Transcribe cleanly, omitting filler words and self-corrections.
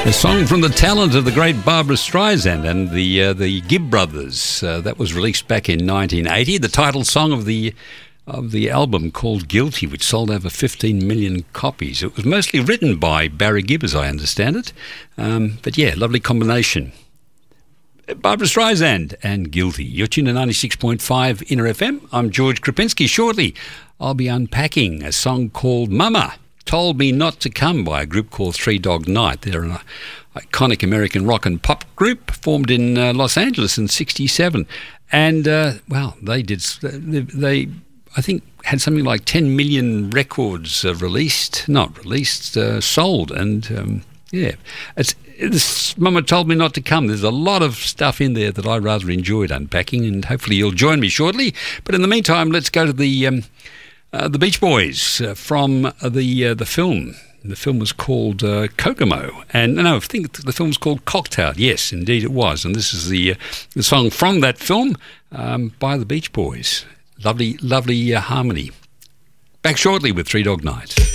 A song from the talent of the great Barbra Streisand and the Gibb Brothers. That was released back in 1980. The title song of the album called Guilty, which sold over 15 million copies. It was mostly written by Barry Gibb, as I understand it. But yeah, lovely combination. Barbra Streisand and Guilty. You're tuned to 96.5 Inner FM. I'm George Krapinski. Shortly, I'll be unpacking a song called Mama Told Me Not to Come by a group called Three Dog Night. They're an iconic American rock and pop group formed in Los Angeles in '67. And, well, they I think, had something like 10 million records sold. And, yeah, this Mama Told Me Not to Come. There's a lot of stuff in there that I rather enjoyed unpacking, and hopefully you'll join me shortly. But in the meantime, let's go to the Beach Boys from the film. The film was called Kokomo. And no, I think the film was called Cocktail. Yes, indeed it was. And this is the song from that film by the Beach Boys. Lovely, lovely harmony. Back shortly with Three Dog Night.